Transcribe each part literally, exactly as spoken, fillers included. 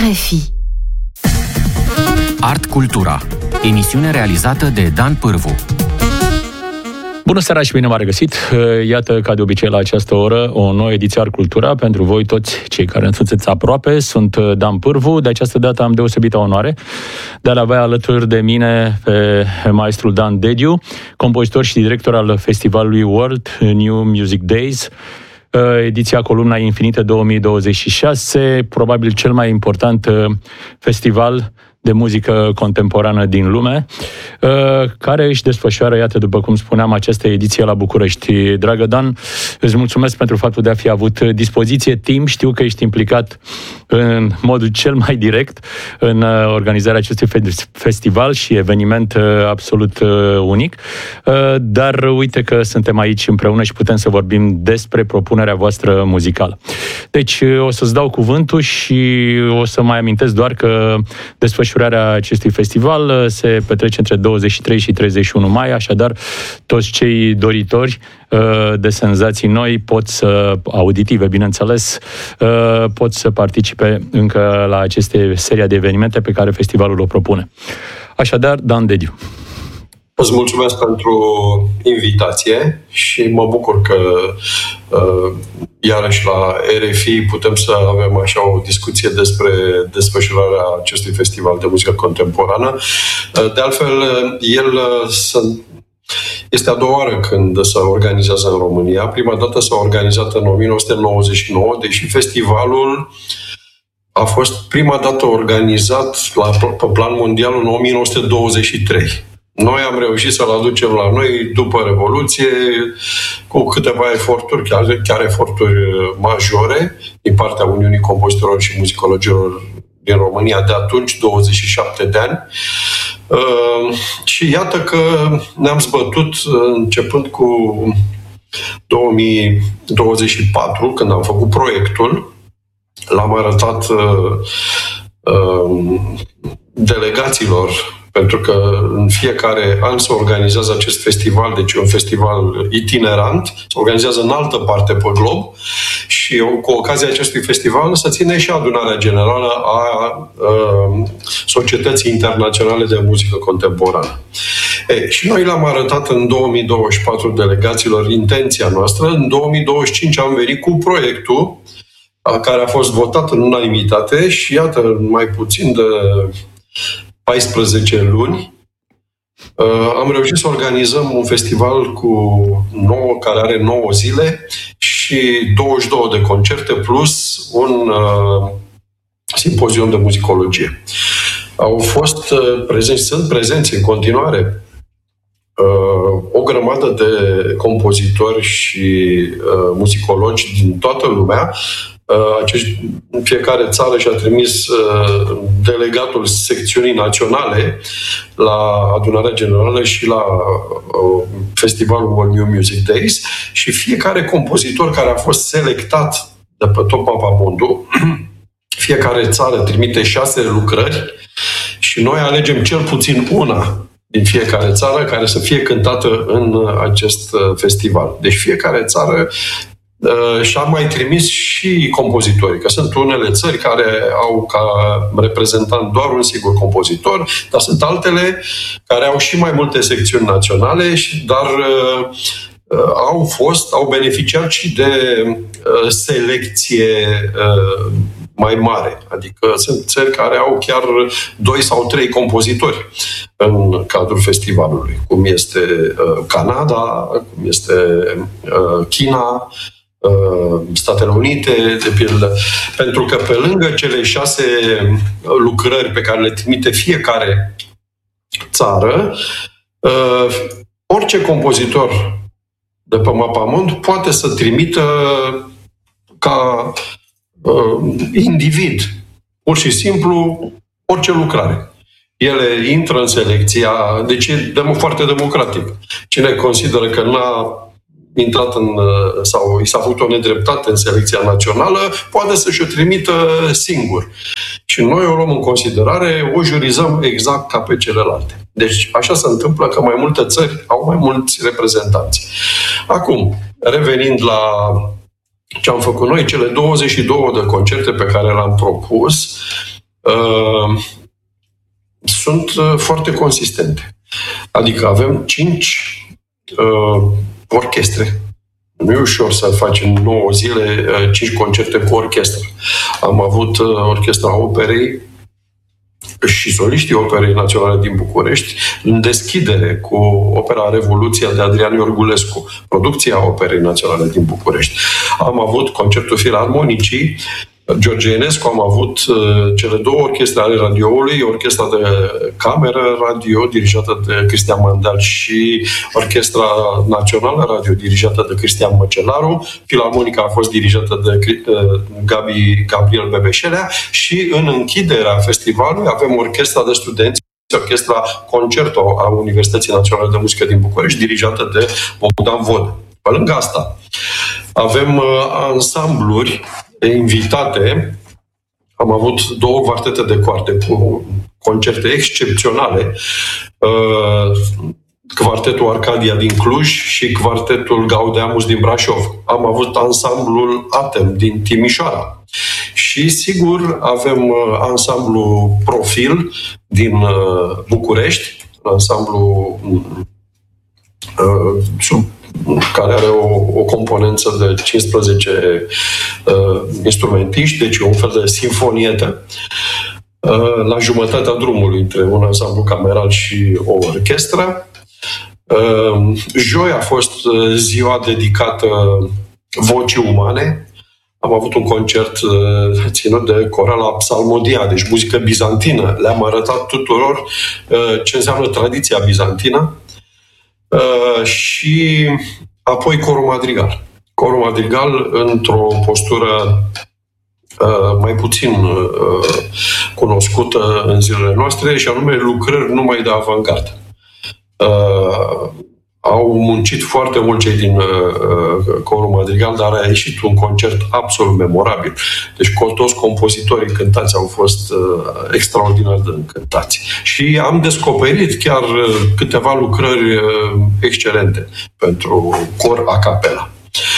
F I. Art Cultura, emisiune realizată de Dan Pârvu. Bună seara și bine v-am regăsit! Iată, ca de obicei la această oră, o nouă ediție Art Cultura pentru voi toți cei care îmi sunteți aproape. Sunt Dan Pârvu. De această dată am deosebită onoare de a-l avea alături de mine pe maestrul Dan Dediu, compozitor și director al festivalului World New Music Days, ediția Columna Infinită două mii douăzeci și șase, probabil cel mai important festival de muzică contemporană din lume, care își desfășoară, iată, după cum spuneam, această ediție la București. Dragă Dan, îți mulțumesc pentru faptul de a fi avut dispoziție, timp. Știu că ești implicat în modul cel mai direct în organizarea acestui festival și eveniment absolut unic, dar uite că suntem aici împreună și putem să vorbim despre propunerea voastră muzicală. Deci o să-ți dau cuvântul și o să mai amintesc doar că desfășurarea acestui festival se petrece între douăzeci și trei și treizeci și unu mai, așadar toți cei doritori de senzații noi pot să, auditive bineînțeles, pot să participe încă la aceste seria de evenimente pe care festivalul o propune. Așadar, Dan Dediu. Îți mulțumesc pentru invitație și mă bucur că uh, iarăși la R F I putem să avem așa o discuție despre desfășurarea acestui festival de muzică contemporană. Uh, de altfel, el uh, sunt Este a doua oară când se organizează în România. Prima dată s-a organizat în o mie nouă sute nouăzeci și nouă, deși festivalul a fost prima dată organizat la, pe plan mondial în o mie nouă sute douăzeci și trei. Noi am reușit să-l aducem la noi după Revoluție, cu câteva eforturi, chiar, chiar eforturi majore, din partea Uniunii Compozitorilor și Muzicologilor din România de atunci, douăzeci și șapte de ani. Uh, și iată că ne-am zbătut începând cu două mii douăzeci și patru, când am făcut proiectul. L-am arătat uh, uh, delegaților, pentru că în fiecare an se organizează acest festival, deci un festival itinerant, se organizează în altă parte pe glob și cu ocazia acestui festival se ține și adunarea generală a, a Societății Internaționale de Muzică Contemporană. E, și noi l-am arătat în două mii douăzeci și patru delegaților intenția noastră. În două mii douăzeci și cinci am venit cu proiectul care a fost votat în unanimitate și iată, mai puțin de paisprezece luni, am reușit să organizăm un festival cu nouă, care are nouă zile și douăzeci și două de concerte plus un uh, simpozion de muzicologie. Au fost uh, prezenți, sunt prezenți în continuare uh, o grămadă de compozitori și uh, muzicologi din toată lumea. Uh, acești, fiecare țară și-a trimis uh, delegatul secțiunii naționale la adunarea generală și la uh, festivalul World New Music Days și fiecare compozitor care a fost selectat de pe tot mapamondul, fiecare țară trimite șase lucrări și noi alegem cel puțin una din fiecare țară care să fie cântată în acest festival. Deci fiecare țară Uh, și am mai trimis și compozitorii, că sunt unele țări care au ca reprezentant doar un singur compozitor, dar sunt altele care au și mai multe secțiuni naționale, și, dar uh, uh, au fost, au beneficiat și de uh, selecție uh, mai mare. Adică sunt țări care au chiar doi sau trei compozitori în cadrul festivalului, cum este uh, Canada, cum este uh, China, Statele Unite, de pildă. Pentru că pe lângă cele șase lucrări pe care le trimite fiecare țară, orice compozitor de pe mapamond poate să trimită ca individ, pur și simplu, orice lucrare. Ele intră în selecția, deci e foarte democratic. Cine consideră că n-a intrat în, sau i s-a făcut o nedreptate în selecția națională, poate să-și o trimită singur. Și noi o luăm în considerare, o jurizăm exact ca pe celelalte. Deci așa se întâmplă că mai multe țări au mai mulți reprezentanți. Acum, revenind la ce am făcut noi, cele douăzeci și două de concerte pe care le-am propus, sunt foarte consistente. Adică avem cinci orchestre. Nu e ușor să faci în nouă zile cinci concerte cu orchestră. Am avut Orchestra Operei și soliștii Operei Naționale din București în deschidere cu opera Revoluția de Adrian Iorgulescu, producția Operei Naționale din București. Am avut concertul Filarmonicii George Enescu, am avut uh, cele două orchestre ale radioului, orchestra de cameră radio dirijată de Cristian Mandal și Orchestra Națională Radio dirijată de Cristian Măcelaru. Filarmonica a fost dirijată de uh, Gabi, Gabriel Bebeșelea și în închiderea festivalului avem Orchestra de Studenți, Orchestra Concerto a Universității Naționale de Muzică din București, dirijată de Bogdan Vodă. Pe lângă asta, avem uh, ansambluri invitate. Am avut două quartete de coarte cu concerte excepționale. Quartetul Arcadia din Cluj și Quartetul Gaudeamus din Brașov. Am avut ansamblul Atem din Timișoara. Și, sigur, avem ansamblu Profil din București, ansamblu sub care are o, o componență de cincisprezece uh, instrumentiști, deci un fel de sinfonietă, uh, la jumătatea drumului între un ansamblu cameral și o orchestră. Uh, joi a fost ziua dedicată vocii umane. Am avut un concert uh, ținut de Corala Psalmodia, deci muzică bizantină. Le-am arătat tuturor uh, ce înseamnă tradiția bizantină. Uh, și apoi Corul Madrigal. Corul Madrigal într-o postură uh, mai puțin uh, cunoscută în zilele noastre, și anume lucrări numai de avantgardă. Uh, au muncit foarte mult cei din uh, Corul Madrigal, dar a ieșit un concert absolut memorabil. Deci toți compozitorii cântați au fost uh, extraordinar de încântați. Și am descoperit chiar uh, câteva lucrări uh, excelente pentru cor a cappella.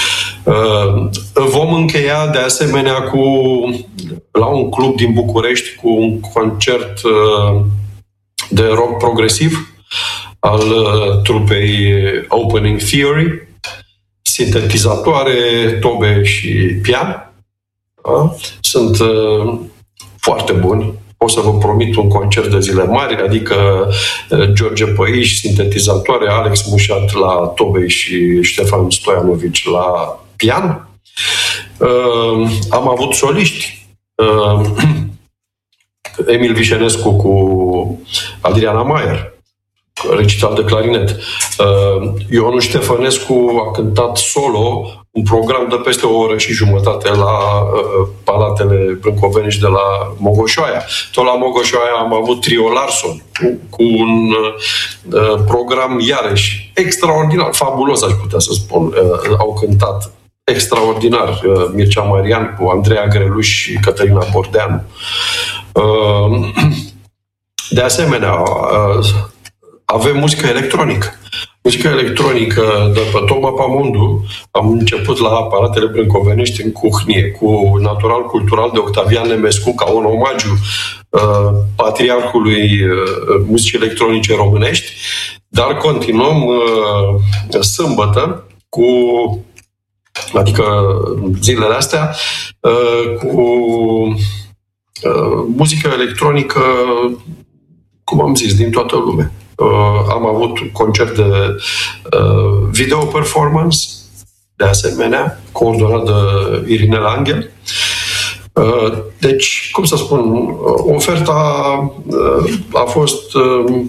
Uh, vom încheia de asemenea cu, la un club din București cu un concert uh, de rock progresiv al uh, trupei Opening Theory, sintetizatoare, tobe și pian. Da? Sunt uh, foarte buni. O să vă promit un concert de zile mari, adică uh, George Păiș, sintetizatoare, Alex Mușat la tobe și Ștefan Stoianovici la pian. Uh, am avut soliști. Uh, Emil Vișenescu cu Adriana Maier, recital de clarinet. Ionu Ștefănescu a cântat solo un program de peste o oră și jumătate la Palatele Brâncoveniști de la Mogoșoaia. Tot la Mogoșoaia am avut Trio Larson cu, cu un uh, program iarăși extraordinar, fabulos aș putea să spun. Uh, au cântat extraordinar uh, Mircea Marian cu Andreea Greluș și Cătălina Bordeanu. Uh, de asemenea, uh, avem muzică electronică. Muzică electronică de pe Toma Pamundu. Am început la Palatele Brâncovenești în Cuhnie, cu Natural Cultural de Octavian Nemescu, ca un omagiu uh, patriarhului uh, muzicii electronice românești, dar continuăm uh, sâmbătă cu, adică zilele astea, uh, cu uh, muzică electronică, cum am zis, din toată lumea. Uh, am avut un concert de uh, video performance, de asemenea, coordonat de Irinela Angel. Uh, deci, cum să spun, oferta uh, a fost uh,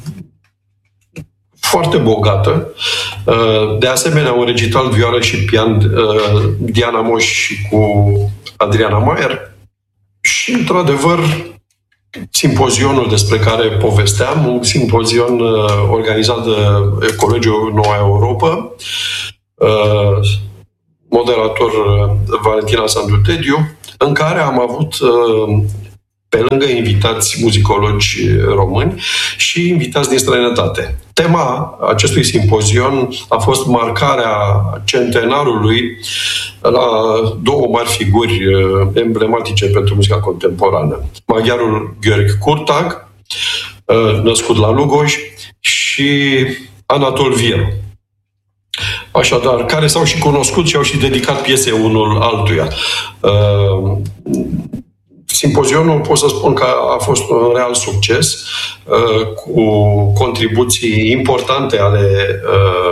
foarte bogată. Uh, de asemenea, un recital vioară și pian, uh, Diana Moș și cu Adriana Maier. Și, într-adevăr, simpozionul despre care povesteam, un simpozion uh, organizat de Colegiul Noua Europa, uh, moderator uh, Valentina Sandutediu, în care am avut, uh, pe lângă invitați muzicologi români, și invitați din străinătate. tema acestui simpozion a fost marcarea centenarului la două mari figuri emblematice pentru muzica contemporană. Maghiarul György Kurtag, născut la Lugoj, și Anatol Vieru. Așadar, care s-au și cunoscut și au și dedicat piese unul altuia. Simpozionul, pot să spun că a fost un real succes, cu contribuții importante ale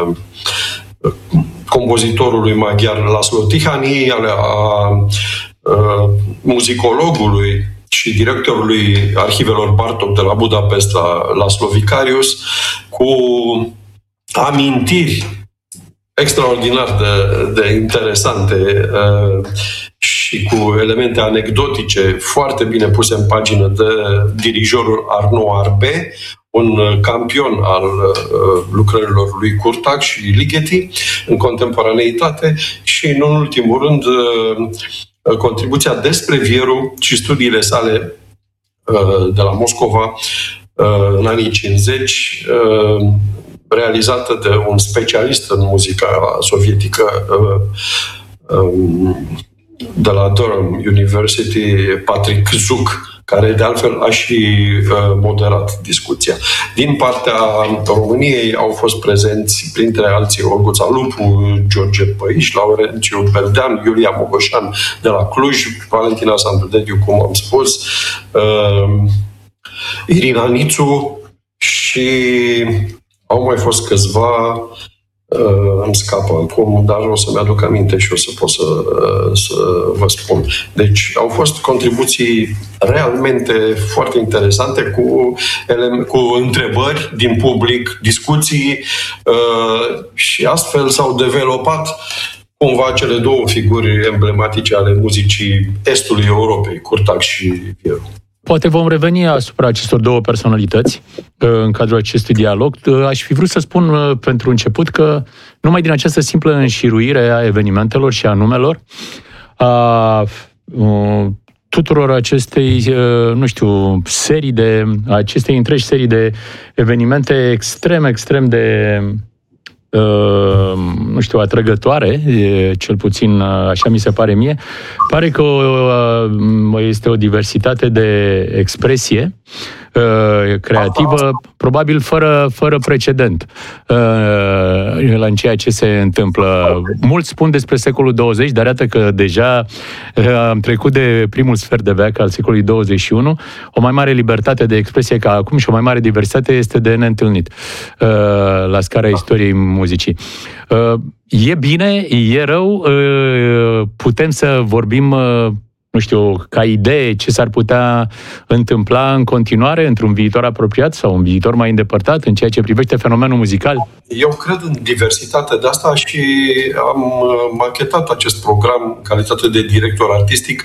compozitorului maghiar Laszlo Tihany, ale a muzicologului și directorului arhivelor Bartók de la Budapesta, Laszlo Vicarius, cu amintiri extraordinar de, de interesante uh, și cu elemente anecdotice foarte bine puse în pagină de dirijorul Arnaud Arbet, un campion al uh, lucrărilor lui Kurtag și Ligeti în contemporaneitate, și, în ultimul rând, uh, contribuția despre Vieru și studiile sale uh, de la Moscova uh, în anii cincizeci, uh, realizată de un specialist în muzica sovietică de la Durham University, Patrick Zuk, care de altfel a și moderat discuția. Din partea României au fost prezenți, printre alții, Olguța Lupu, George Păiș, Laurențiu Beldean, Iulia Mogoșan de la Cluj, Valentina Sandudediu, cum am spus, Irina Nițu, și au mai fost câțiva, uh, îmi scapă acum, dar o să-mi aduc aminte și o să pot să, uh, să vă spun. Deci au fost contribuții realmente foarte interesante, cu, ele, cu întrebări din public, discuții, uh, și astfel s-au dezvoltat cumva cele două figuri emblematice ale muzicii estului Europei, Kurtag și Vieru. Poate vom reveni asupra acestor două personalități în cadrul acestui dialog. Aș fi vrut să spun pentru început că numai din această simplă înșiruire a evenimentelor și a numelor, a tuturor acestei, nu știu, serii de, acestei întregi serii de evenimente extrem, extrem de, nu știu, atrăgătoare, cel puțin așa mi se pare mie, pare că este o diversitate de expresie creativă, probabil fără, fără precedent în ceea ce se întâmplă. Mulți spun despre secolul douăzeci, dar iată că deja am trecut de primul sfert de veac al secolului douăzeci și unu. O mai mare libertate de expresie ca acum și o mai mare diversitate este de neîntâlnit la scara istoriei muzicii. E bine, e rău, putem să vorbim, nu știu, ca idee ce s-ar putea întâmpla în continuare într-un viitor apropiat sau un viitor mai îndepărtat în ceea ce privește fenomenul muzical? Eu cred în diversitate de asta și am machetat acest program în calitate de director artistic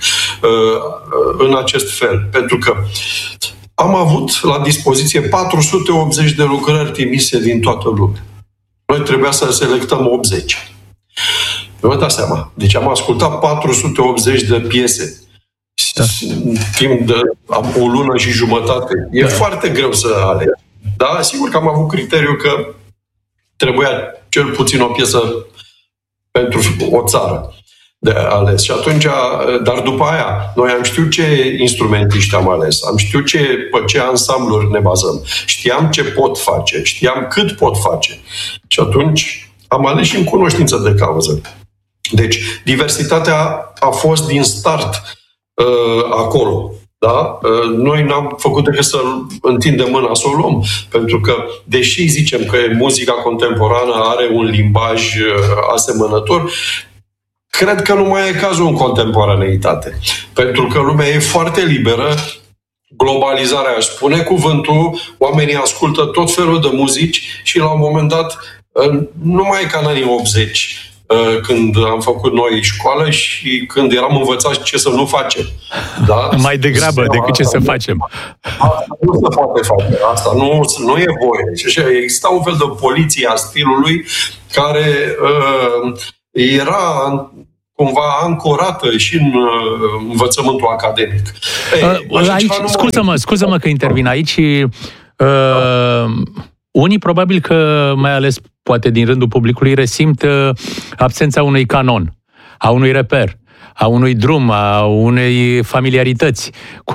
în acest fel, pentru că am avut la dispoziție patru sute optzeci de lucrări trimise din toată lumea. Noi trebuia să selectăm optzeci. Vă dați seama. Deci am ascultat patru sute optzeci de piese. Da. Timp de o lună și jumătate. E da. foarte greu să aleg. Da, sigur că am avut criteriul că trebuia cel puțin o piesă pentru o țară de ales. Și atunci, dar după aia, noi am știut ce instrumentiști am ales, am știut ce, pe ce ansambluri ne bazăm, știam ce pot face, știam cât pot face. Și atunci am ales și în cunoștință de cauză. Deci, diversitatea a fost din start uh, acolo. Da? Uh, noi n-am făcut decât să întindem mâna să o luăm. Pentru că, deși zicem că muzica contemporană are un limbaj uh, asemănător, cred că nu mai e cazul în contemporaneitate. Pentru că lumea e foarte liberă, globalizarea, aș spune cuvântul, oamenii ascultă tot felul de muzici și la un moment dat, nu mai e ca în anii optzeci, când am făcut noi școală și când eram învățați ce să nu facem. Da? Mai degrabă decât ce să facem. Asta nu se poate face. Asta nu, nu e voie. Și exista un fel de poliție a stilului care uh, era cumva ancorată și în uh, învățământul academic. Ei, uh, aici, scuză-mă, scuză-mă că intervin aici. Uh, unii probabil că, mai ales poate din rândul publicului, resimt absența unui canon, a unui reper, a unui drum, a unei familiarități cu,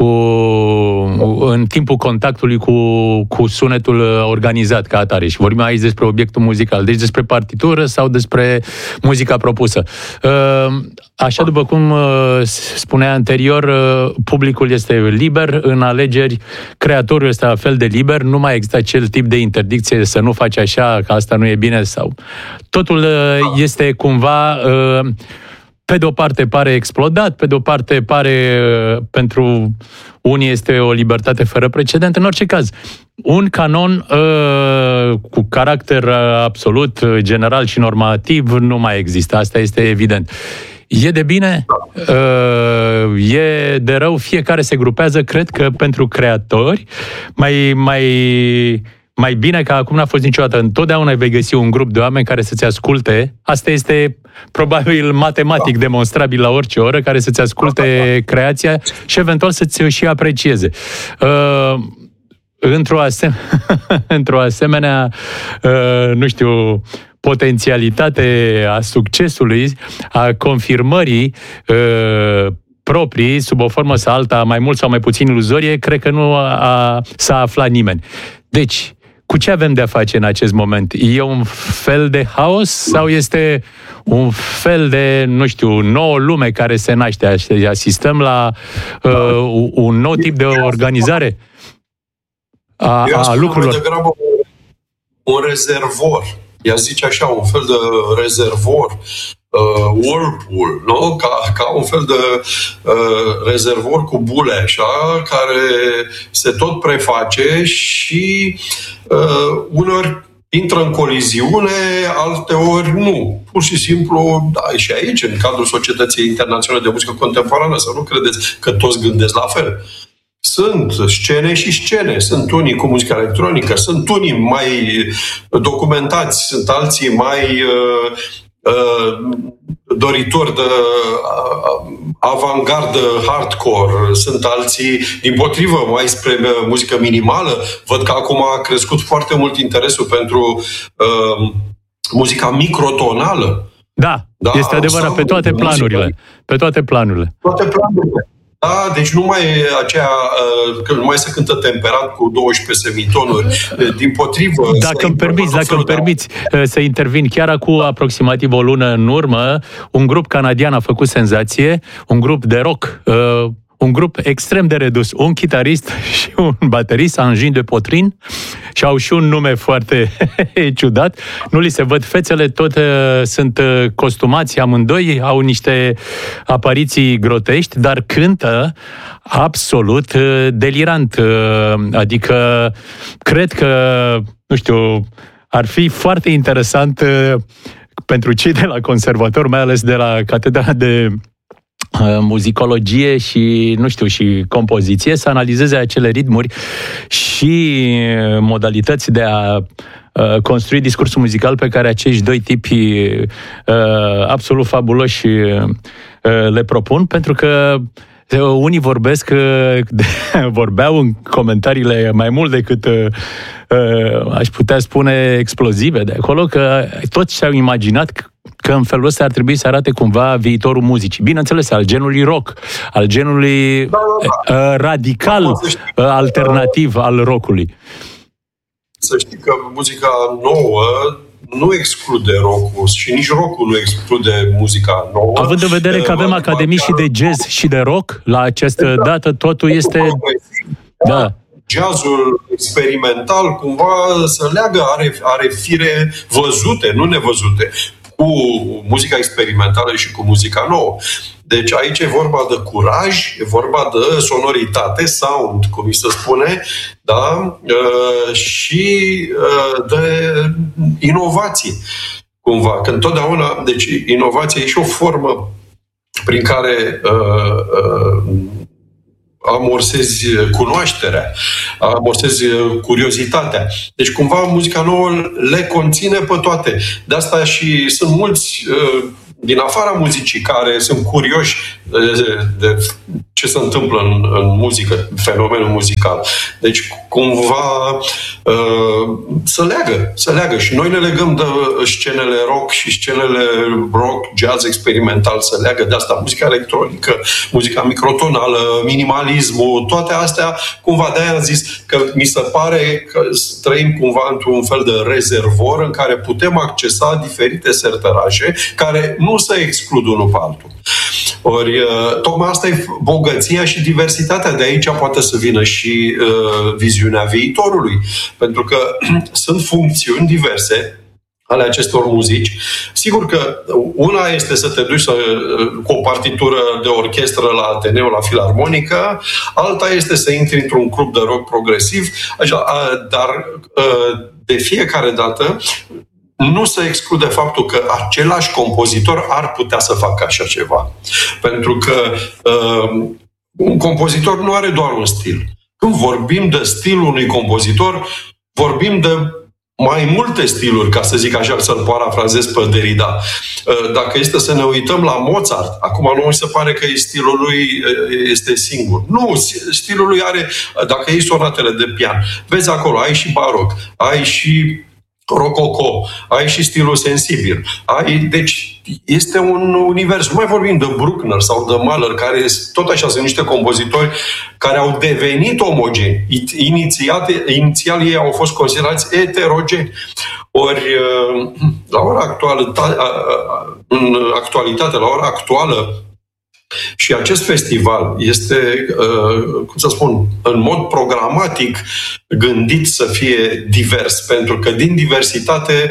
în timpul contactului cu, cu sunetul organizat ca atare. Și vorbim aici despre obiectul muzical, deci despre partitură sau despre muzica propusă. Așa, după cum spunea anterior, publicul este liber în alegeri, creatorul este la fel de liber, nu mai există acel tip de interdicție să nu faci așa, că asta nu e bine, sau... Totul este cumva... Pe de o parte pare explodat, pe de o parte pare pentru unii este o libertate fără precedent. În orice caz, un canon uh, cu caracter absolut, general și normativ nu mai există. Asta este evident. E de bine? Uh, e de rău? Fiecare se grupează, cred că pentru creatori, mai... mai Mai bine că acum n-a fost niciodată. Întotdeauna vei găsi un grup de oameni care să-ți asculte. Asta este probabil matematic demonstrabil la orice oră, care să-ți asculte creația și eventual să-ți și aprecieze. Uh, într-o, asem- într-o asemenea, uh, nu știu, potențialitate a succesului, a confirmării uh, proprii, sub o formă sau alta, mai mult sau mai puțin iluzorie, cred că nu a, a, s-a aflat nimeni. Deci, cu ce avem de-a face în acest moment? E un fel de haos sau este un fel de, nu știu, nouă lume care se naște? Asistăm la uh, un nou tip de organizare a, a lucrurilor? Eu degrabă un rezervor. Ea zice așa, un fel de rezervor. Uh, whirlpool, nu? Ca, ca un fel de uh, rezervor cu bule, așa, care se tot preface și uh, uneori intră în coliziune, alteori nu. Pur și simplu, da, și aici, în cadrul Societății Internaționale de Muzică Contemporană, să nu credeți că toți gândesc la fel. Sunt scene și scene. Sunt unii cu muzică electronică, sunt unii mai documentați, sunt alții mai uh, doritori de avantgardă hardcore, sunt alții dimpotrivă mai spre muzică minimală. Văd că acum a crescut foarte mult interesul pentru uh, muzica microtonală. Da, da, este adevărat, pe toate planurile. Pe toate planurile. Toate planurile. Da, deci nu mai e aceea, că nu mai se cântă temperat cu douăsprezece semitonuri, dimpotrivă. Dacă îmi permiți, dacă îmi permiți să intervin, chiar acum aproximativ o lună în urmă, un grup canadian a făcut senzație, un grup de rock, un grup extrem de redus, un chitarist și un baterist, Angine de Potrin, și au și un nume foarte ciudat. Nu li se văd fețele, tot uh, sunt uh, costumați amândoi, au niște apariții grotești, dar cântă absolut uh, delirant. Uh, adică, cred că, nu știu, ar fi foarte interesant uh, pentru cei de la conservator, mai ales de la Catedra de muzicologie și, nu știu, și compoziție, să analizeze acele ritmuri și modalități de a construi discursul muzical pe care acești doi tipi absolut fabuloși le propun, pentru că unii vorbesc, vorbeau în comentariile mai mult decât aș putea spune explozive de acolo, că toți și-au imaginat că în felul ăsta ar trebui să arate cumva viitorul muzicii. Bineînțeles, al genului rock, al genului da, da, da. radical, da, alternativ că, al rockului. Să știi că muzica nouă nu exclude rock-ul și nici rock-ul nu exclude muzica nouă. Având în vedere că avem academii și de jazz și de rock, la această exact. dată totul este... Da. Jazzul experimental cumva se leagă, are, are fire văzute, nu nevăzute, cu muzica experimentală și cu muzica nouă. Deci aici e vorba de curaj, e vorba de sonoritate, sound, cum îi se spune, da? Și de inovație, cumva. Că întotdeauna, deci inovația e și o formă prin care uh, uh, amorsezi cunoașterea, amorsezi curiozitatea. Deci, cumva, muzica nouă le conține pe toate. De asta și sunt mulți uh, din afara muzicii, care sunt curioși de, de ce se întâmplă în, în muzică, fenomenul muzical. Deci, cumva, uh, să leagă, să leagă. Și noi ne legăm de scenele rock și scenele rock, jazz experimental, să leagă de asta. Muzica electronică, muzica microtonală, minimalismul, toate astea, cumva de-aia am zis că mi se pare că trăim cumva într-un fel de rezervor în care putem accesa diferite sertărașe care nu se exclud unul pe altul. Ori, tocmai asta e bogăția și diversitatea. De aici poate să vină și uh, viziunea viitorului. Pentru că sunt funcțiuni diverse ale acestor muzici. Sigur că una este să te duci să, cu o partitură de orchestră la Ateneu, la Filarmonică, alta este să intri într-un club de rock progresiv, așa, dar de fiecare dată nu se exclude faptul că același compozitor ar putea să facă așa ceva. Pentru că uh, un compozitor nu are doar un stil. Când vorbim de stilul unui compozitor, vorbim de mai multe stiluri, ca să zic așa, să-l parafrazez pe Derrida. Dacă este să ne uităm la Mozart, acum nu mi se pare că stilul lui este singur. Nu, stilul lui are, dacă iei sonatele de pian, vezi acolo, ai și baroc, ai și rococo, ai și stilul sensibil. Ai, deci este un univers. Nu mai vorbim de Bruckner sau de Mahler, care tot așa sunt niște compozitori care au devenit omogeni. Inițial ei au fost considerați eterogeni. Ori la ora actuală, în actualitate, la ora actuală, și acest festival este, cum să spun, în mod programatic gândit să fie divers, pentru că din diversitate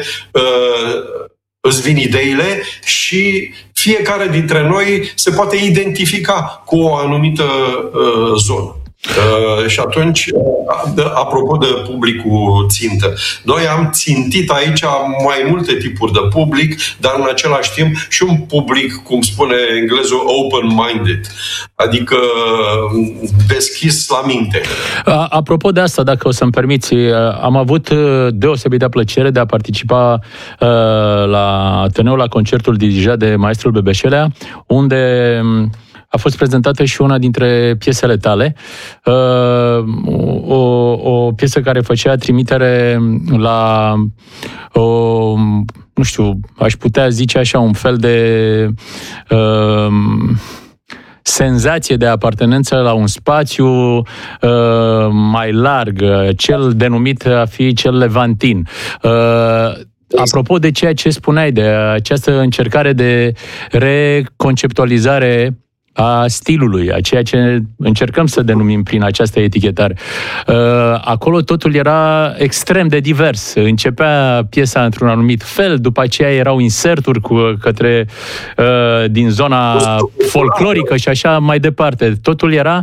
îți vin ideile și fiecare dintre noi se poate identifica cu o anumită zonă. Uh, și atunci, uh, apropo de publicul țintă, noi am țintit aici mai multe tipuri de public, dar în același timp și un public, cum spune englezul, open-minded, adică deschis la minte. Apropo de asta, dacă o să-mi permiți, am avut deosebită plăcere de a participa uh, la Ateneu, la concertul dirijat de maestrul Bebeșelea, unde a fost prezentată și una dintre piesele tale, o, o piesă care făcea trimitere la o, nu știu, aș putea zice așa, un fel de uh, senzație de apartenență la un spațiu uh, mai larg, cel denumit a fi cel levantin. Uh, Apropo de ceea ce spuneai, de această încercare de reconceptualizare a stilului, a ceea ce încercăm să denumim prin această etichetare. Acolo totul era extrem de divers. Începea piesa într-un anumit fel, după aceea erau inserturi cu, către din zona folclorică și așa mai departe. Totul era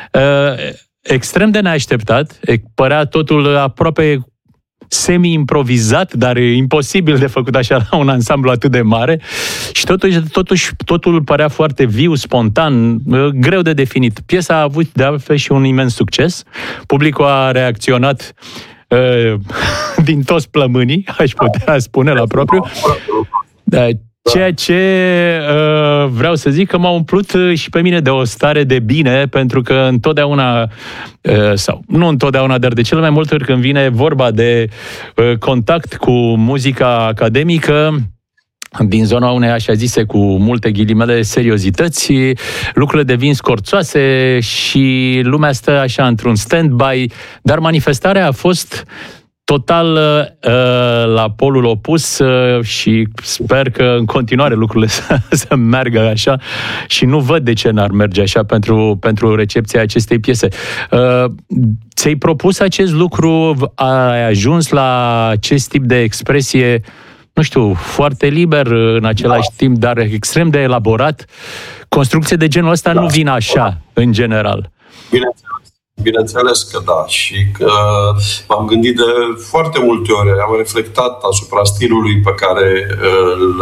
extrem de neașteptat, părea totul aproape semi-improvizat, dar imposibil de făcut așa la un ansamblu atât de mare și totuși, totuși totul părea foarte viu, spontan, greu de definit. Piesa a avut de altfel și un imens succes. Publicul a reacționat uh, din toți plămânii, aș putea spune la propriu. Da, ceea ce uh, vreau să zic că m-a umplut și pe mine de o stare de bine, pentru că întotdeauna, uh, sau nu întotdeauna, dar de cele mai multe ori când vine vorba de uh, contact cu muzica academică, din zona unei, așa zise, cu multe ghilimele seriozități, lucrurile devin scorțoase și lumea stă așa într-un stand-by, dar manifestarea a fost total uh, la polul opus uh, și sper că în continuare lucrurile să, să meargă așa și nu văd de ce n-ar merge așa pentru, pentru recepția acestei piese. Uh, ți-ai propus acest lucru? Ai ajuns la acest tip de expresie, nu știu, foarte liber în același timp, dar extrem de elaborat? Construcții de genul ăsta da, nu vin așa, în general. Bineînțeles. Bineînțeles că da, și că m-am gândit de foarte multe ori, am reflectat asupra stilului pe care îl,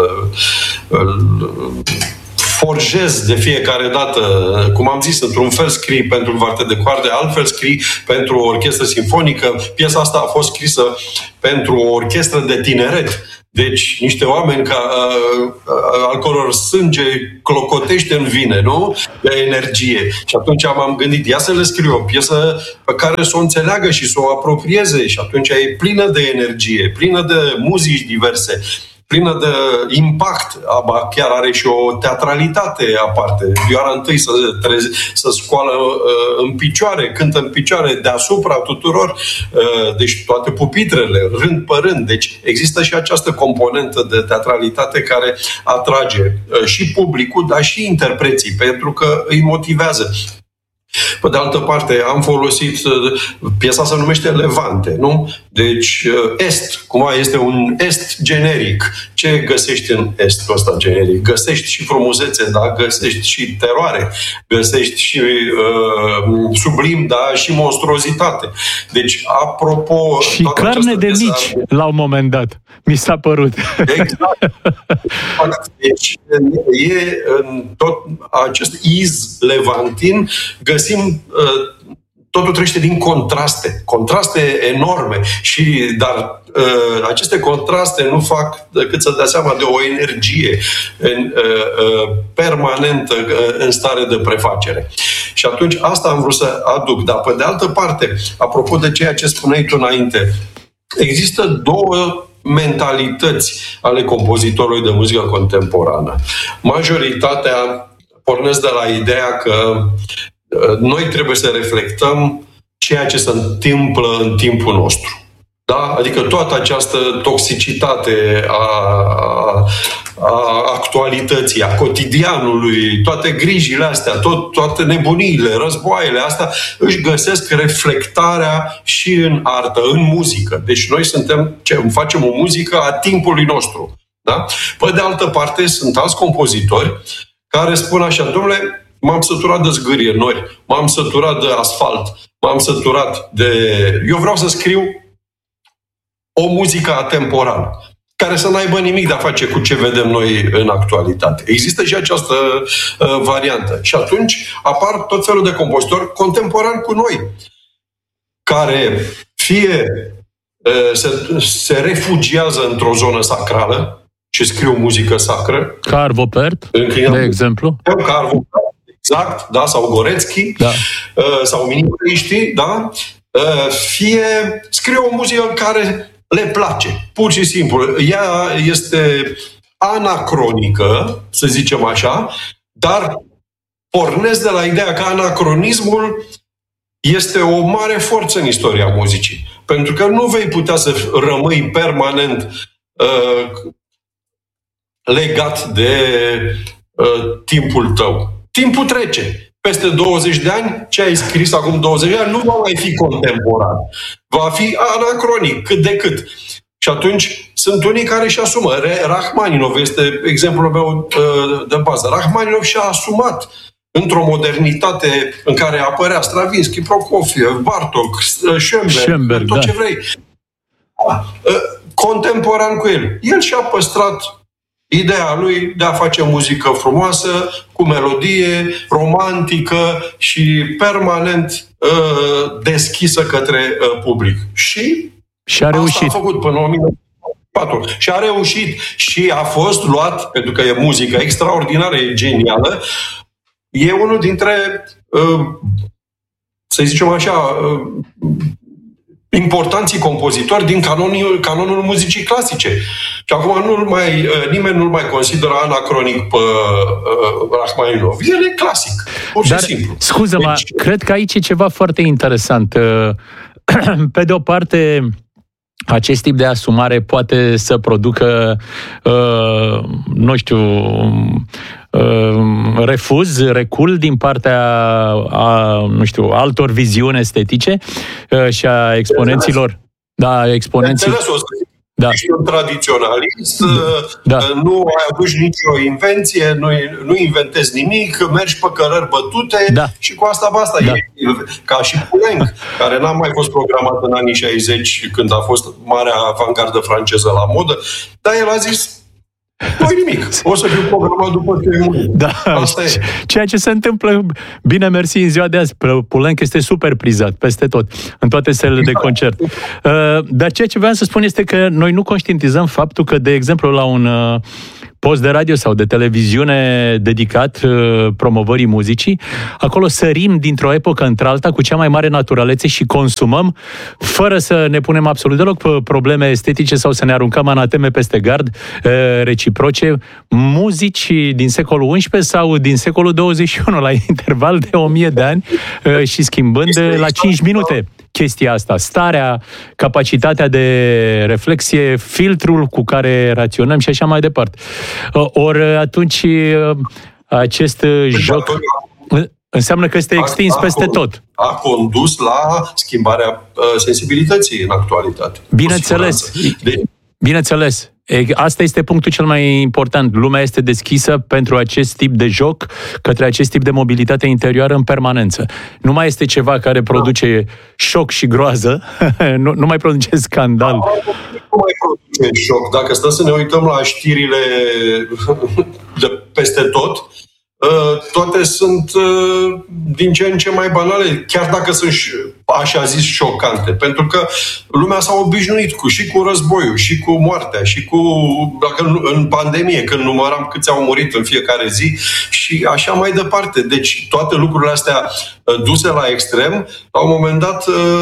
îl forjez de fiecare dată. Cum am zis, într-un fel scrii pentru varte de coarde, altfel scrii pentru o orchestră simfonică. Piesa asta a fost scrisă pentru o orchestră de tineret Deci, niște oameni ca, al căror sânge clocotește în vine, nu? De energie. Și atunci m-am gândit, ia să le scriu o piesă pe care să o înțeleagă și să o apropieze. Și atunci e plină de energie, plină de muzici diverse, plină de impact, aba chiar are și o teatralitate aparte. Vioara întâi să, treze, să scoală uh, în picioare, cântă în picioare deasupra tuturor, uh, deci toate pupitrele, rând pe rând. Deci există și această componentă de teatralitate care atrage uh, și publicul, dar și interpreții, pentru că îi motivează. Pe de altă parte, am folosit, piesa se numește Levante, nu? Deci, est, cumva este un est generic. Ce găsești în estul ăsta generic? Găsești și frumusețe, da? Găsești și teroare, găsești și uh, sublim, da? Și monstruozitate. Deci, apropo... Și carne de mici, are... la un moment dat, mi s-a părut. Exact. Deci, e în tot acest iz levantin, găsim, totul trăiește din contraste, contraste enorme, și, dar aceste contraste nu fac decât să dea seama de o energie permanentă în stare de prefacere. Și atunci asta am vrut să aduc. Dar pe de altă parte, apropo de ceea ce spuneai tu înainte, există două mentalități ale compozitorului de muzică contemporană. Majoritatea pornesc de la ideea că noi trebuie să reflectăm ceea ce se întâmplă în timpul nostru. Da? Adică toată această toxicitate a, a actualității, a cotidianului, toate grijile astea, tot, toate nebuniile, războaiele astea, își găsesc reflectarea și în artă, în muzică. Deci noi suntem, ce, facem o muzică a timpului nostru. Da? Pe de altă parte, sunt alți compozitori care spun așa: dom'le, m-am săturat de zgârie nori, m-am săturat de asfalt, m-am săturat de... Eu vreau să scriu o muzică atemporală, care să n-aibă nimic de a face cu ce vedem noi în actualitate. Există și această uh, variantă. Și atunci apar tot felul de compozitori contemporani cu noi, care fie uh, se, se refugiază într-o zonă sacrală și scriu muzică sacră. Ca Arvo Pärt, de exemplu. Ca Arvo Pärt, exact, da, sau Goretzky, da. uh, sau minimuniștii, da? Uh, fie scriu o muzică care le place, pur și simplu. Ea este anacronică, să zicem așa, dar pornesc de la ideea că anacronismul este o mare forță în istoria muzicii. Pentru că nu vei putea să rămâi permanent uh, legat de uh, timpul tău. Timpul trece. Peste douăzeci de ani, ce ai scris acum douăzeci de ani nu va mai fi contemporan. Va fi anacronic, cât de cât. Și atunci sunt unii care își asumă. Rachmaninov este exemplul meu de bază. Rachmaninov și-a asumat într-o modernitate în care apărea Stravinsky, Prokofiev, Bartók, Schoenberg, Schoenberg tot da. ce vrei. Contemporan cu el. El și-a păstrat ideea lui de a face muzică frumoasă, cu melodie, romantică și permanent uh, deschisă către uh, public. Și, și a reușit. Asta a făcut până în o mie nouă sute patru. Și a reușit. Și a fost luat, pentru că e muzică extraordinară, e genială, e unul dintre, uh, să zicem așa, uh, importanții compozitori din canonul, canonul muzicii clasice. Și acum nu mai, nimeni nu-l mai consideră anacronic pe uh, Rachmaninov. El e clasic, pur Dar, și simplu. Scuză-mă, deci... cred că aici e ceva foarte interesant. Pe de o parte, acest tip de asumare poate să producă, uh, nu știu, uh, refuz, recul din partea a, nu știu, altor viziuni estetice uh, și a exponenților. Da, exponenții. Da. Ești un tradiționalist, da. nu ai adus nicio invenție, nu, nu inventezi nimic, mergi pe cărări bătute da. și cu asta basta. Da. E ca și Poulenc, care n-a mai fost programat în anii șaizeci, când a fost marea avangardă franceză la modă, dar el a zis, Nu-i nimic. O să fiu programat după ce e murit. Da, asta e. Ceea ce se întâmplă, bine mersi, în ziua de azi. Poulenc este super prizat peste tot, în toate sălile de concert. Dar ceea ce vreau să spun este că noi nu conștientizăm faptul că, de exemplu, la un post de radio sau de televiziune dedicat uh, promovării muzicii, acolo sărim dintr-o epocă într-alta cu cea mai mare naturalețe și consumăm, fără să ne punem absolut deloc probleme estetice sau să ne aruncăm anateme peste gard uh, reciproce, muzici din secolul unsprezece sau din secolul douăzeci și unu, la interval de o mie de ani uh, și schimbând la cinci minute chestia asta, starea, capacitatea de reflexie, filtrul cu care raționăm și așa mai departe. Ori atunci acest joc înseamnă că este extins a, a, peste tot. A condus la schimbarea sensibilității în actualitate. Bineînțeles. De... Bineînțeles. Asta este punctul cel mai important. Lumea este deschisă pentru acest tip de joc, către acest tip de mobilitate interioară în permanență. Nu mai este ceva care produce șoc și groază, nu, nu mai produce scandal. Nu mai produce șoc. Dacă stăm să ne uităm la știrile de peste tot, toate sunt din ce în ce mai banale, chiar dacă sunt, așa zis, șocante. Pentru că lumea s-a obișnuit cu, și cu războiul, și cu moartea, și cu, dacă în pandemie, când număram câți au murit în fiecare zi, și așa mai departe. Deci toate lucrurile astea duse la extrem, la un moment dat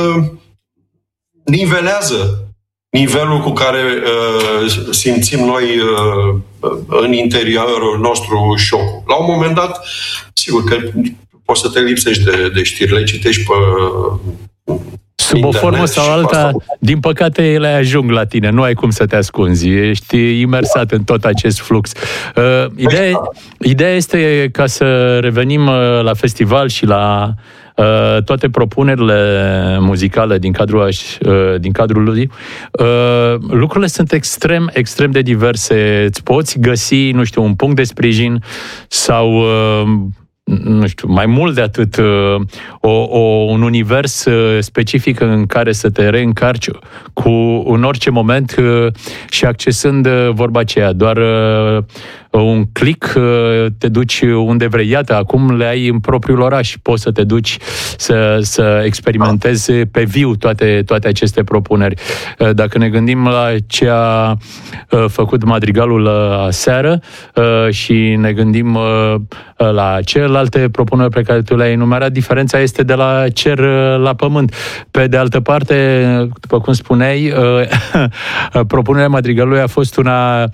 nivelează nivelul cu care uh, simțim noi uh, în interiorul nostru șocul. La un moment dat, sigur că poți să te lipsești de, de știri, le citești pe sub internet, o formă sau alta, asta... din păcate ele ajung la tine, nu ai cum să te ascunzi, ești imersat în tot acest flux. Uh, ideea, ideea este, ca să revenim uh, la festival și la Uh, toate propunerile muzicale din cadrul, uh, din cadrul lui, uh, lucrurile sunt extrem, extrem de diverse. Îți poți găsi, nu știu, un punct de sprijin sau uh, nu știu, mai mult de atât, o, o, un univers specific în care să te reîncarci cu în orice moment și accesând vorba aceea, doar un click te duci unde vrei. Iată, acum le ai în propriul oraș, poți să te duci să, să experimentezi pe viu toate, toate aceste propuneri. Dacă ne gândim la ce a făcut Madrigalul aseară și ne gândim la celelalte propuneri pe care tu le-ai enumerat, diferența este de la cer la pământ. Pe de altă parte, după cum spuneai, propunerea Madrigalului a fost una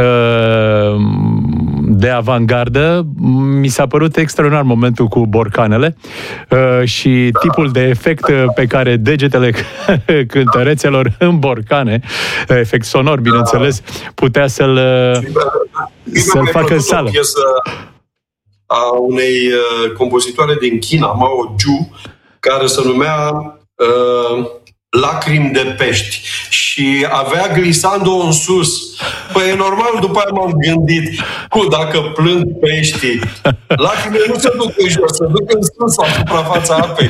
de avangardă. Mi s-a părut extraordinar momentul cu borcanele și tipul de efect pe care degetele cântărețelor în borcane, efect sonor, bineînțeles, putea să-l, să-l facă în sală. A unei uh, compozitoare din China, Mao Zhu, care se numea uh, Lacrimi de pești și avea glisando în sus. Păi e normal, după aia m-am gândit, cu dacă plâng peștii, lacrimile nu se duc în jos, se duc în sus, la suprafața apei.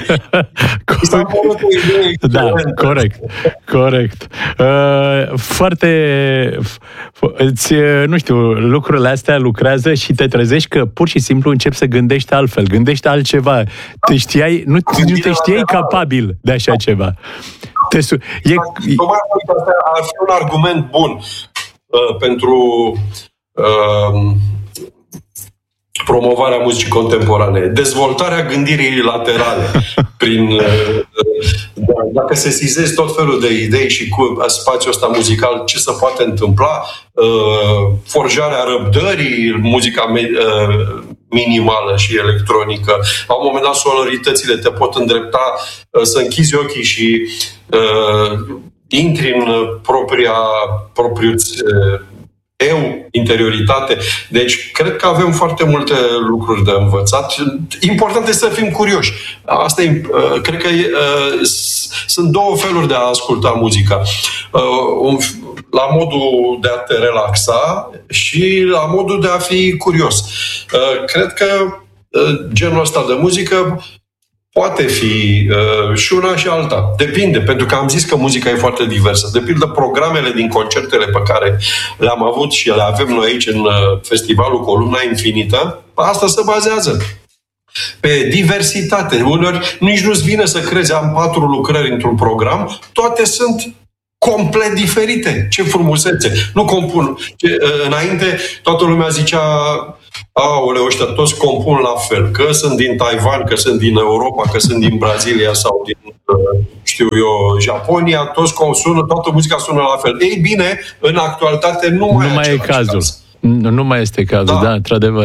Da, corect, corect. Uh, foarte, îți, nu știu, lucrurile astea lucrează și te trezești că pur și simplu începi să gândești altfel, gândești altceva. Te știai, nu, nu te știai capabil de așa ceva. Te su- e... Ar fi un argument bun uh, pentru uh, promovarea muzicii contemporane. Dezvoltarea gândirii laterale. Prin, uh, uh, dacă sesizezi tot felul de idei și cu spațiul ăsta muzical, ce se poate întâmpla, uh, forjarea răbdării, muzica me- uh, minimală și electronică. La un moment dat, sonoritățile te pot îndrepta uh, să închizi ochii și uh, intri în propria, propriul uh, eu, interioritate. Deci, cred că avem foarte multe lucruri de învățat. Important este să fim curioși. Asta e, uh, cred că uh, sunt două feluri de a asculta muzica. Uh, un, la modul de a te relaxa și la modul de a fi curios. Uh, cred că uh, genul ăsta de muzică poate fi uh, și una și alta. Depinde, pentru că am zis că muzica e foarte diversă. De pildă, programele din concertele pe care le-am avut și le avem noi aici în uh, festivalul Columna Infinită, asta se bazează pe diversitate. Uneori nici nu-ți vine să crezi, am patru lucrări într-un program, toate sunt complet diferite. Ce frumusețe! Nu compun. Ce, înainte, toată lumea zicea, aoleu, ăștia toți compun la fel. Că sunt din Taiwan, că sunt din Europa, că sunt din Brazilia sau din, știu eu, Japonia, toți sună, toată muzica sună la fel. Ei bine, în actualitate nu mai, nu mai e cazul. Caz. Nu, nu mai este cazul, da, da într-adevăr.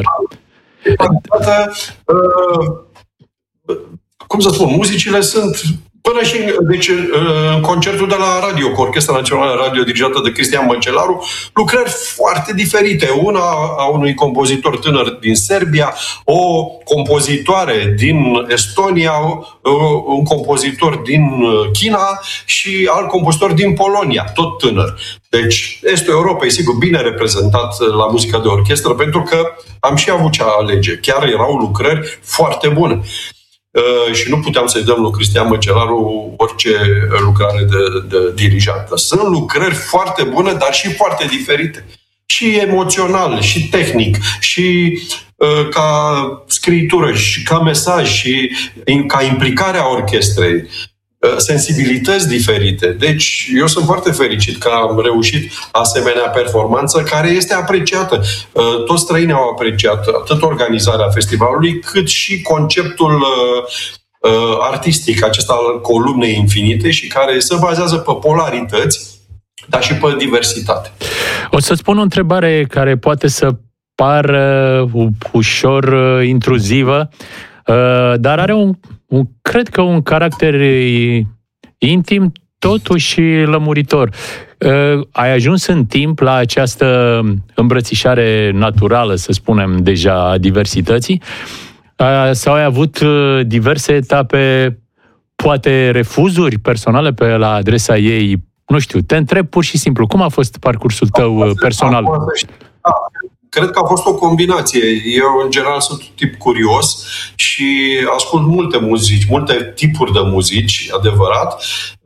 Uh, cum să spun, muzicile sunt până și deci, în concertul de la radio, cu Orchestra Națională Radio dirigeată de Cristian Măcelaru, lucrări foarte diferite. Una a unui compozitor tânăr din Serbia, o compozitoare din Estonia, un compozitor din China și alt compozitor din Polonia, tot tânăr. Deci, Estul Europei, sigur, bine reprezentat la muzica de orchestră, pentru că am și avut ce alege. Chiar erau lucrări foarte bune. Uh, și nu puteam să-i dăm lui Cristian Măcelaru orice lucrare de, de dirijată. Sunt lucrări foarte bune, dar și foarte diferite. Și emoțional, și tehnic, și uh, ca scritură, și ca mesaj, și in, ca implicarea orchestrei. Sensibilități diferite. Deci, eu sunt foarte fericit că am reușit asemenea performanță care este apreciată. Toți străinii au apreciat atât organizarea festivalului, cât și conceptul artistic acesta al Columnei Infinite și care se bazează pe polarități, dar și pe diversitate. O să spun o întrebare care poate să pară ușor intruzivă, dar are un, un, cred că un caracter intim, totuși lămuritor. Ai ajuns în timp la această îmbrățișare naturală, să spunem, deja a diversității? Sau ai avut diverse etape, poate refuzuri personale pe la adresa ei? Nu știu, te întreb pur și simplu, cum a fost parcursul tău personal? Cred că a fost o combinație. Eu, în general, sunt un tip curios și ascult multe muzici, multe tipuri de muzici, adevărat.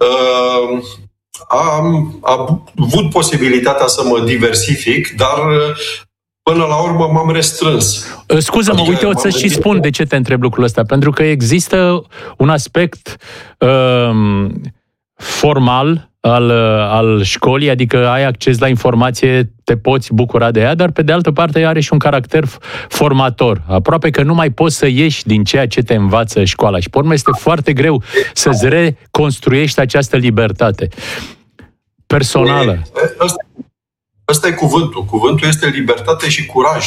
Am, am avut posibilitatea să mă diversific, dar până la urmă m-am restrâns. Scuză-mă, adică uite, o să și spun de ce te întreb lucrul ăsta. Pentru că există un aspect um, formal al, al școlii, adică ai acces la informație, te poți bucura de ea, dar pe de altă parte are și un caracter formator. Aproape că nu mai poți să ieși din ceea ce te învață școala și pe urmă este foarte greu să-ți reconstruiești această libertate personală. Ăsta, ăsta e cuvântul. Cuvântul este libertate și curaj.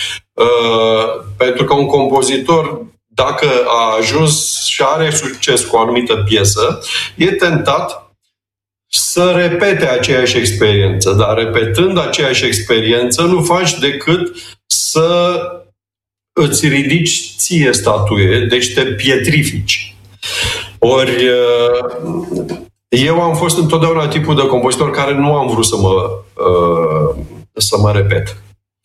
Uh, pentru că un compozitor, dacă a ajuns și are succes cu o anumită piesă, e tentat să repete aceeași experiență. Dar repetând aceeași experiență, nu faci decât să îți ridici ție statuie, deci te pietrifici. Ori eu am fost întotdeauna tipul de compozitor care nu am vrut să mă, să mă repet.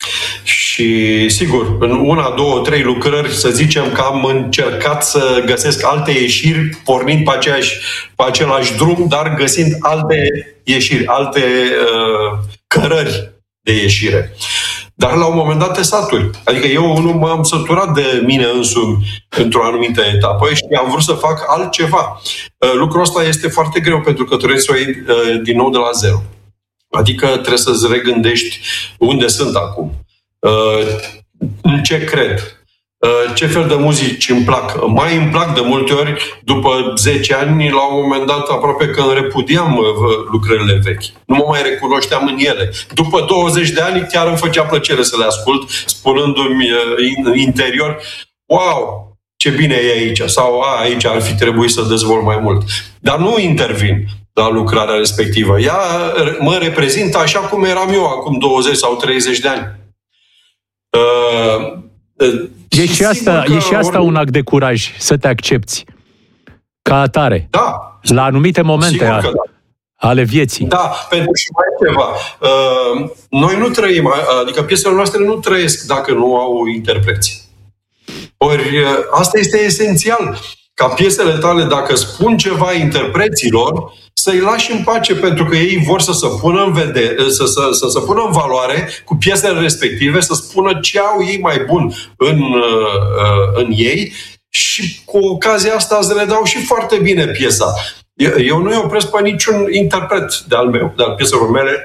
Și, sigur, în una, două, trei lucrări, să zicem că am încercat să găsesc alte ieșiri, pornind pe, aceeași, pe același drum, dar găsind alte ieșiri, alte uh, cărări de ieșire. Dar la un moment dat te saturi. Adică eu nu m-am săturat de mine însumi într-o anumită etapă și am vrut să fac altceva. Uh, lucrul ăsta este foarte greu pentru că trebuie să o iei uh, din nou de la zero. Adică trebuie să-ți regândești unde sunt acum. În ce cred? Ce fel de muzici îmi plac? Mai îmi plac de multe ori, după zece ani, la un moment dat, aproape că îmi repudiam lucrările vechi. Nu mă mai recunoșteam în ele. După douăzeci de ani, chiar îmi făcea plăcere să le ascult, spunându-mi în interior, wow, ce bine e aici, sau a, aici ar fi trebuit să dezvolt mai mult. Dar nu intervin la lucrarea respectivă. Ea mă reprezintă așa cum eram eu acum douăzeci sau treizeci de ani. Uh, e și asta, e și asta un act de curaj, să te accepți ca atare. Da. La anumite momente a, da. ale vieții. Da, pentru și mai ceva. Uh, noi nu trăim, adică piesele noastre nu trăiesc dacă nu au interpreți. Ori asta este esențial. ca piesele tale, dacă spun ceva interpreților, să-i lași în pace, pentru că ei vor să se pună în vedere, să, să, să se pună în valoare cu piesele respective, să spună ce au ei mai bun în, în ei și cu ocazia asta îți redau și foarte bine piesa. Eu nu-i opresc pe niciun interpret de-al meu, de-al pieselor mele,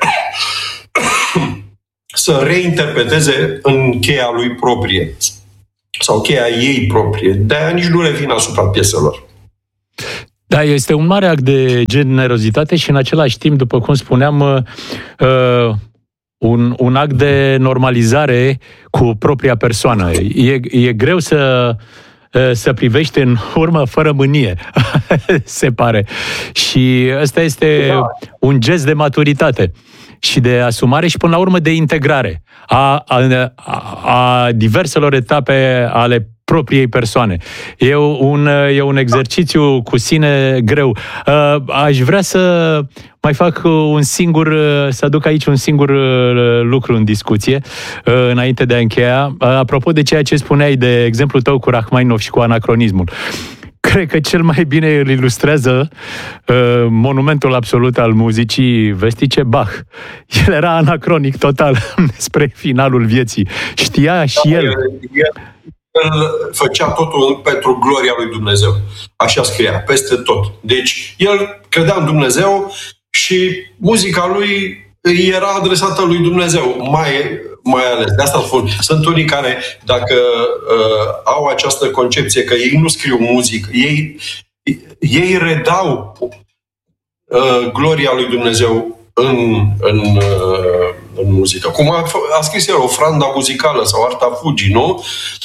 să reinterpreteze în cheia lui proprie sau cheia ei proprie. De-aia nici nu revin asupra pieselor. Da, este un mare act de generozitate și în același timp, după cum spuneam, uh, un, un act de normalizare cu propria persoană. E, e greu să, uh, să privești în urmă fără mânie, se pare. Și ăsta este da. un gest de maturitate și de asumare și, până la urmă, de integrare a, a, a diverselor etape ale propriei persoane. E un, e un exercițiu cu sine greu. Aș vrea să mai fac un singur, să aduc aici un singur lucru în discuție, înainte de a încheia. Apropo de ceea ce spuneai, de exemplul tău cu Rachmaninov și cu anacronismul. Cred că cel mai bine îl ilustrează uh, monumentul absolut al muzicii vestice, Bach. El era anacronic total spre finalul vieții. Știa și el. El, el făcea totul pentru gloria lui Dumnezeu. Așa scria, peste tot. Deci, el credea în Dumnezeu și muzica lui era adresată lui Dumnezeu, mai, mai ales. De asta spun. Sunt unii care, dacă uh, au această concepție că ei nu scriu muzică, ei, ei redau uh, gloria lui Dumnezeu în, în, uh, în muzică. Cum a, a scris el ofranda muzicală sau Arta Fugii, nu?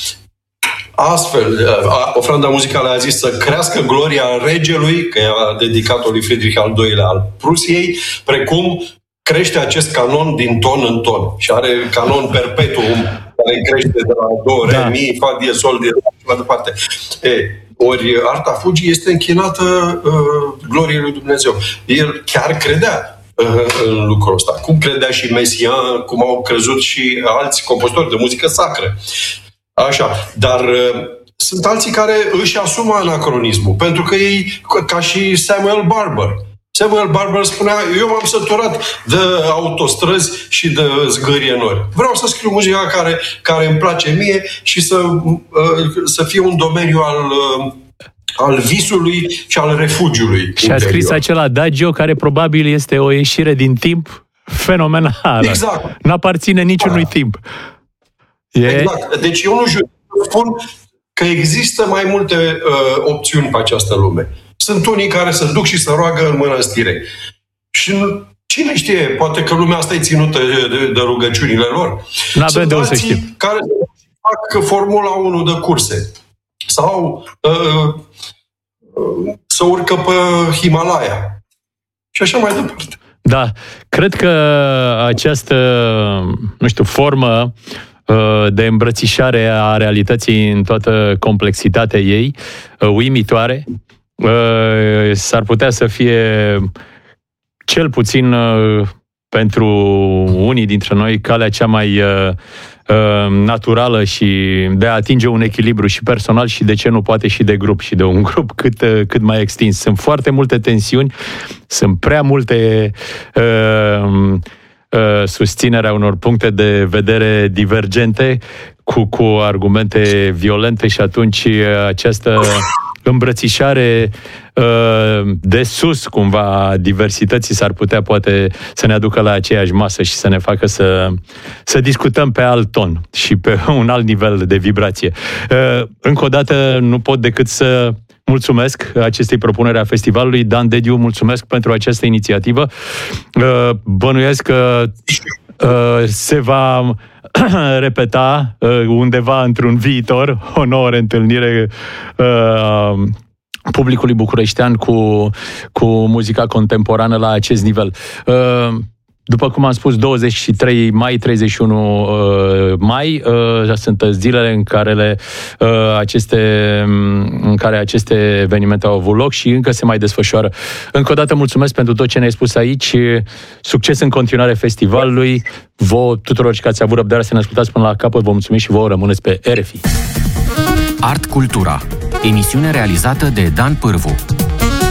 Astfel, ofranda muzicală a zis să crească gloria regelui, că a dedicat-o lui Friedrich al doilea al Prusiei, precum crește acest canon din ton în ton. Și are canon perpetuum, care crește de la do, re, da. mi, fa, die, sol, die, și mai departe. E, ori Arta Fugii este închinată uh, gloriei lui Dumnezeu. El chiar credea uh, în lucrul ăsta. Cum credea și Messiaen, cum au crezut și alți compozitori de muzică sacră. Așa, dar uh, sunt alții care își asumă anacronismul, pentru că ei, ca și Samuel Barber, Samuel Barber spunea, eu m-am săturat de autostrăzi și de zgârienori. Vreau să scriu muzica care, care îmi place mie și să, uh, să fie un domeniu al, uh, al visului și al refugiului. Și a scris acel adagio care probabil este o ieșire din timp fenomenală. Exact. N-aparține niciunui timp. E... Exact. Deci eu nu jur, spun că există mai multe uh, opțiuni pe această lume. Sunt unii care se duc și se roagă în mănăstire. Și cine știe, poate că lumea asta e ținută de, de rugăciunile lor. Sunt alții care fac Formula unu de curse. Sau uh, uh, să urcă pe Himalaya. Și așa mai departe. Da, cred că această, nu știu, formă de îmbrățișare a realității în toată complexitatea ei, uimitoare, s-ar putea să fie cel puțin pentru unii dintre noi calea cea mai naturală și de a atinge un echilibru și personal și, de ce nu, poate și de grup și de un grup cât, cât mai extins. Sunt foarte multe tensiuni, sunt prea multe uh, susținerea unor puncte de vedere divergente cu, cu argumente violente și atunci această îmbrățișare de sus, cumva, a diversității s-ar putea poate să ne aducă la aceeași masă și să ne facă să, să discutăm pe alt ton și pe un alt nivel de vibrație. Încă o dată nu pot decât să mulțumesc acestei propuneri a festivalului. Dan Dediu, mulțumesc pentru această inițiativă. Bănuiesc că se va repeta undeva într-un viitor o nouă reîntâlnire publicului bucureștean cu, cu muzica contemporană la acest nivel. După cum am spus, douăzeci și trei mai, treizeci și unu mai sunt zilele în care, le, aceste, în care aceste evenimente au avut loc și încă se mai desfășoară. Încă o dată mulțumesc pentru tot ce ne-ai spus aici. Succes în continuare festivalului. Vouă tuturor și că ați avut răbdare să ne ascultați până la capăt. Vă mulțumim și vouă rămâneți pe R F I. Art Cultura. Emisiune realizată de Dan Pârvu.